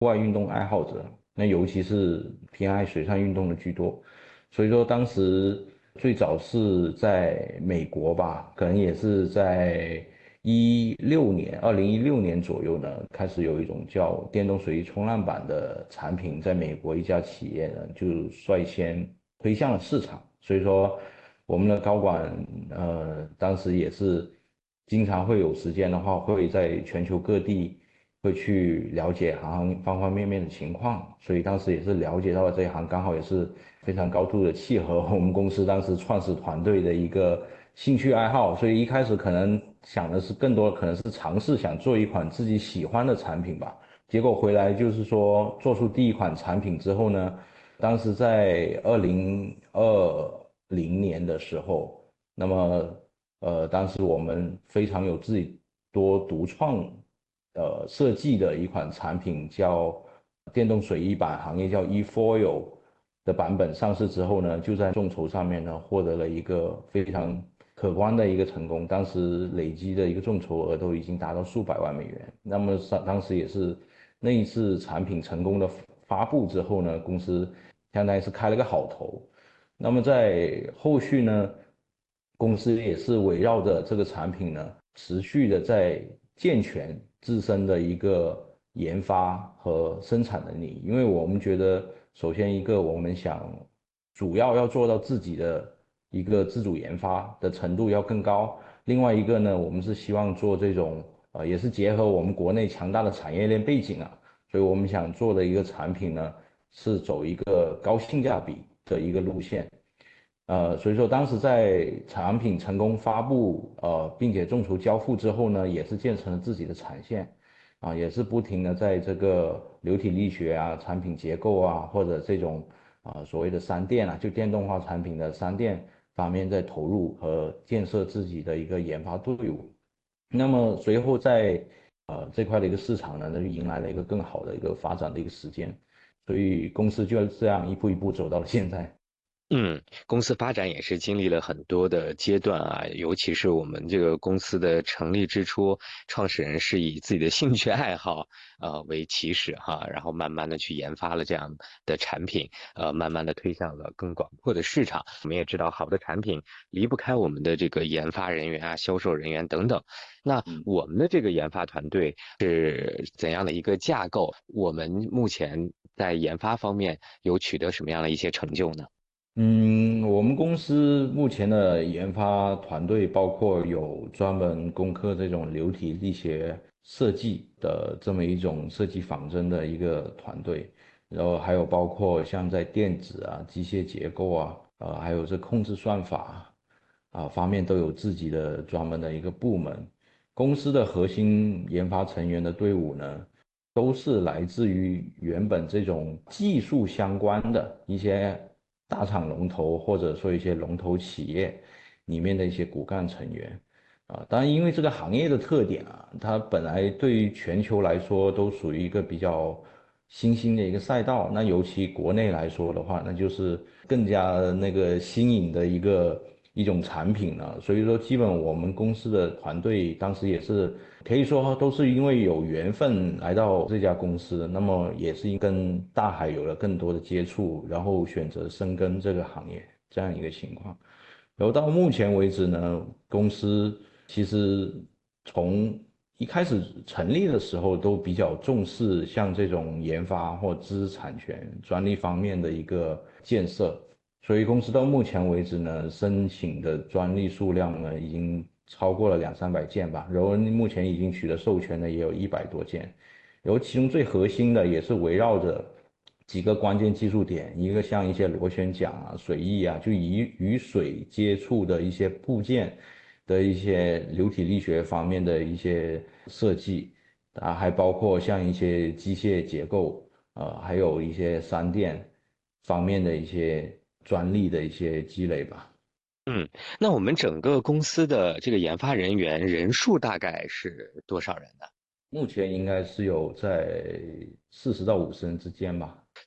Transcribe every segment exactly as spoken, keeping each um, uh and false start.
户外运动爱好者，那尤其是偏爱水上运动的居多。所以说当时最早是在美国吧，可能也是在一六年，二零一六年左右呢，开始有一种叫电动水翼冲浪板的产品，在美国一家企业呢就率先推向了市场。所以说，我们的高管呃当时也是经常会有时间的话，会在全球各地会去了解行行方方面面的情况，所以当时也是了解到了这一行，刚好也是非常高度的契合我们公司当时创始团队的一个兴趣爱好，所以一开始可能想的是更多可能是尝试想做一款自己喜欢的产品吧，结果回来就是说做出第一款产品之后呢，当时在二零二零年的时候，那么呃当时我们非常有自己多独创呃设计的一款产品叫电动水翼板，行业叫 eFoil 的版本上市之后呢，就在众筹上面呢获得了一个非常可观的一个成功，当时累积的一个众筹额都已经达到数百万美元。那么当当时也是那一次产品成功的发布之后呢，公司相当于是开了个好头。那么在后续呢，公司也是围绕着这个产品呢，持续的在健全自身的一个研发和生产能力。因为我们觉得，首先一个我们想主要要做到自己的一个自主研发的程度要更高，另外一个呢，我们是希望做这种呃，也是结合我们国内强大的产业链背景啊，所以我们想做的一个产品呢，是走一个高性价比的一个路线。呃，所以说当时在产品成功发布，呃，并且众筹交付之后呢，也是建成了自己的产线，啊，也是不停的在这个流体力学啊、产品结构啊，或者这种啊所谓的三电啊，就电动化产品的三电方面在投入和建设自己的一个研发队伍。那么随后在呃这块的一个市场呢，那就迎来了一个更好的一个发展的一个时间，所以公司就这样一步一步走到了现在。 嗯，公司发展也是经历了很多的阶段啊，尤其是我们这个公司的成立之初，创始人是以自己的兴趣爱好呃为起始哈，然后慢慢的去研发了这样的产品，呃，慢慢的推向了更广阔的市场。我们也知道，好的产品离不开我们的这个研发人员啊、销售人员等等。那嗯。 我们的这个研发团队是怎样的一个架构？我们目前在研发方面有取得什么样的一些成就呢？ 嗯，我们公司目前的研发团队包括有专门攻克这种流体力学设计的这么一种设计仿真的一个团队，然后还有包括像在电子啊、机械结构啊，呃，还有这控制算法啊方面都有自己的专门的一个部门。公司的核心研发成员的队伍呢，都是来自于原本这种技术相关的一些大厂龙头，或者说一些龙头企业里面的一些骨干成员啊。当然，因为这个行业的特点啊，它本来对于全球来说都属于一个比较新兴的一个赛道，那尤其国内来说的话，那就是更加那个新颖的一个一种产品了。所以说，基本我们公司的团队当时也是可以说都是因为有缘分来到这家公司，那么也是跟大海有了更多的接触，然后选择深耕这个行业这样一个情况。然后到目前为止呢，公司其实从一开始成立的时候都比较重视像这种研发或知识产权、专利方面的一个建设，所以公司到目前为止呢，申请的专利数量呢已经超过了两三百件吧，然后目前已经取得授权的也有一百多件，然后其中最核心的也是围绕着几个关键技术点，一个像一些螺旋桨啊、水翼啊，就与与水接触的一些部件的一些流体力学方面的一些设计啊，还包括像一些机械结构，呃，还有一些三电方面的一些专利的一些积累吧。 嗯，那我们整个公司的这个研发人员人数大概是多少人呢？ 目前应该是有在四十到五十人之间吧。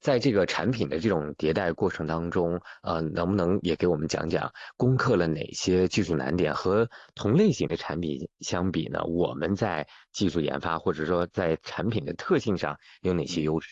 在这个产品的这种迭代过程当中，呃，能不能也给我们讲讲攻克了哪些技术难点？和同类型的产品相比呢？我们在技术研发或者说在产品的特性上有哪些优势？